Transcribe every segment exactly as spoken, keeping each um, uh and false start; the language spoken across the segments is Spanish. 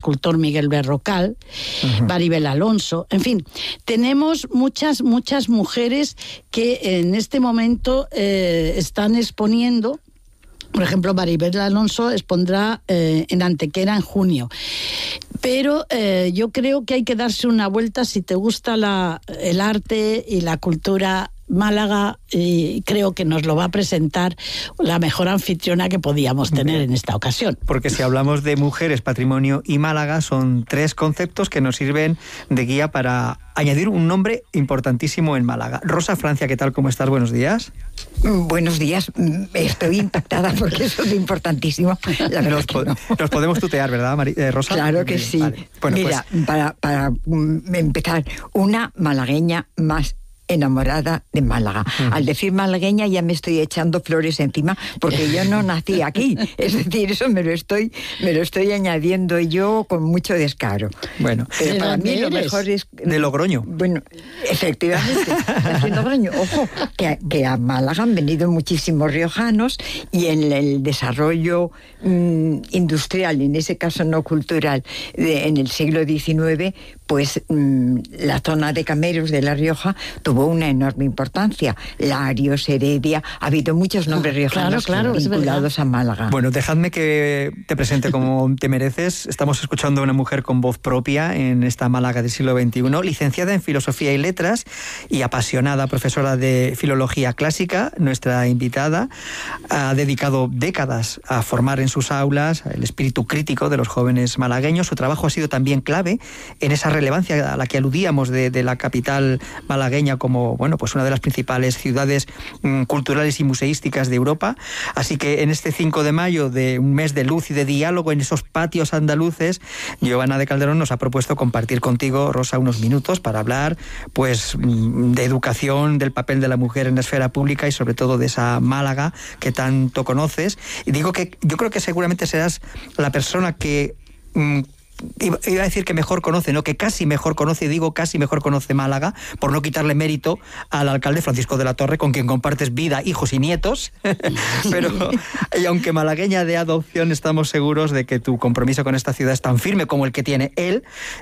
escultor Miguel Berrocal, uh-huh. Maribel Alonso, en fin, tenemos muchas, muchas mujeres que en este momento eh, están exponiendo. Por ejemplo, Maribel Alonso expondrá eh, en Antequera en junio. Pero eh, yo creo que hay que darse una vuelta si te gusta la, el arte y la cultura. Málaga, y creo que nos lo va a presentar la mejor anfitriona que podíamos tener en esta ocasión. Porque si hablamos de mujeres, patrimonio y Málaga, son tres conceptos que nos sirven de guía para añadir un nombre importantísimo en Málaga. Rosa Francia, ¿qué tal? ¿Cómo estás? Buenos días. Buenos días. Estoy impactada porque eso es importantísimo. La verdad nos, es que no. Nos podemos tutear, ¿verdad, Mari- eh, Rosa? Claro que sí. Vale. Bueno, Mira, pues... para, para um, empezar, una malagueña más enamorada de Málaga. Uh-huh. Al decir malagueña ya me estoy echando flores encima porque yo no nací aquí. Es decir, eso me lo estoy me lo estoy añadiendo yo con mucho descaro. Bueno, pero para mí lo mejor es... De Logroño. Bueno, efectivamente. De Logroño. Ojo, que, que a Málaga han venido muchísimos riojanos y en el desarrollo mmm, industrial, en ese caso no cultural, de, en el siglo diecinueve, pues mmm, la zona de Cameros de La Rioja tuvo una enorme importancia. Larios, Heredia, ha habido muchos nombres riojanos claro, claro, vinculados a Málaga. Bueno, dejadme que te presente como te mereces. Estamos escuchando a una mujer con voz propia en esta Málaga del siglo veintiuno, licenciada en Filosofía y Letras y apasionada profesora de Filología Clásica. Nuestra invitada ha dedicado décadas a formar en sus aulas el espíritu crítico de los jóvenes malagueños. Su trabajo ha sido también clave en esa relevancia a la que aludíamos de, de la capital malagueña como, bueno, pues una de las principales ciudades mmm, culturales y museísticas de Europa. Así que en este cinco de mayo, de un mes de luz y de diálogo en esos patios andaluces, Giovanna de Calderón nos ha propuesto compartir contigo, Rosa, unos minutos para hablar, pues, de educación, del papel de la mujer en la esfera pública y sobre todo de esa Málaga que tanto conoces. Y digo que yo creo que seguramente serás la persona que... Mmm, Iba a decir que mejor conoce, no, que casi mejor conoce, digo casi mejor conoce Málaga, por no quitarle mérito al alcalde Francisco de la Torre, con quien compartes vida, hijos y nietos. Pero, y aunque malagueña de adopción, estamos seguros de que tu compromiso con esta ciudad es tan firme como el que tiene él.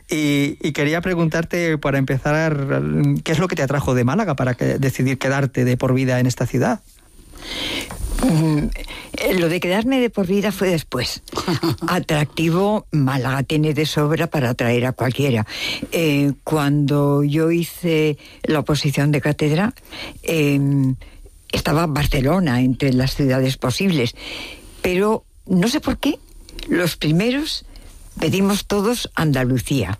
Y, y quería preguntarte, para empezar, ¿qué es lo que te atrajo de Málaga para que, decidir quedarte de por vida en esta ciudad? Mm, lo de quedarme de por vida fue después. Atractivo, Málaga tiene de sobra para atraer a cualquiera. Eh, cuando yo hice la oposición de cátedra, eh, estaba Barcelona entre las ciudades posibles, pero no sé por qué, los primeros pedimos todos Andalucía.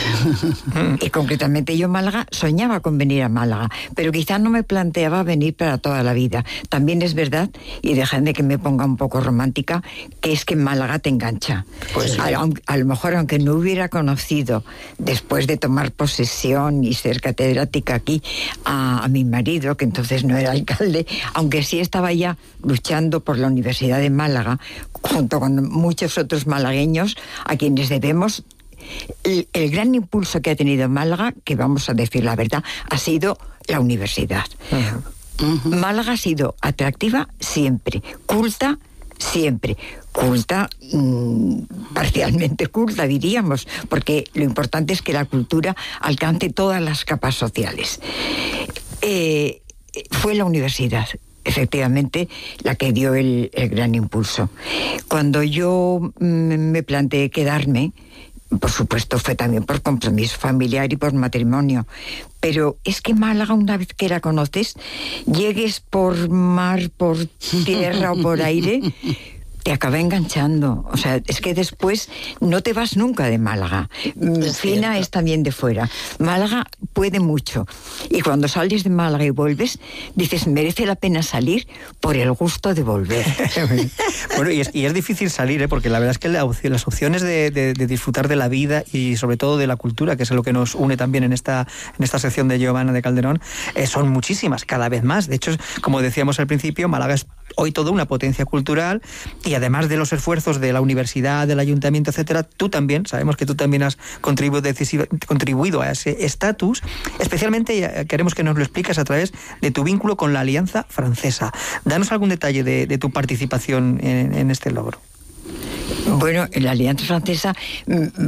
Y concretamente yo Málaga, soñaba con venir a Málaga, pero quizá no me planteaba venir para toda la vida. También es verdad, y dejadme que me ponga un poco romántica, que es que Málaga te engancha. Pues sí. a, a, a lo mejor aunque no hubiera conocido, después de tomar posesión y ser catedrática aquí, a, a mi marido, que entonces no era alcalde, aunque sí estaba ya luchando por la Universidad de Málaga, junto con muchos otros malagueños a quienes debemos El, el gran impulso que ha tenido Málaga, que vamos a decir la verdad, ha sido la universidad. Uh-huh. Uh-huh. Málaga ha sido atractiva siempre, culta siempre, culta, mmm, parcialmente culta diríamos, porque lo importante es que la cultura alcance todas las capas sociales. Eh, fue la universidad, efectivamente, la que dio el, el gran impulso. Cuando yo mm, me planteé quedarme, por supuesto fue también por compromiso familiar y por matrimonio, pero es que Málaga, una vez que la conoces, llegues por mar, por tierra o por aire, te acaba enganchando. O sea, es que después no te vas nunca de Málaga. Es Fina es también de fuera. Málaga puede mucho. Y cuando sales de Málaga y vuelves, dices, merece la pena salir por el gusto de volver. Bueno, y es, y es difícil salir, ¿eh? Porque la verdad es que la opción, las opciones de, de, de disfrutar de la vida y sobre todo de la cultura, que es lo que nos une también en esta, en esta sección de Giovanna de Calderón, eh, son muchísimas, cada vez más. De hecho, como decíamos al principio, Málaga es hoy toda una potencia cultural y además de los esfuerzos de la universidad, del ayuntamiento, etcétera, tú también, sabemos que tú también has contribuido, decisiva, contribuido a ese estatus. Especialmente queremos que nos lo expliques a través de tu vínculo con la Alianza Francesa. Danos algún detalle de, de tu participación en, en este logro. Bueno, en la Alianza Francesa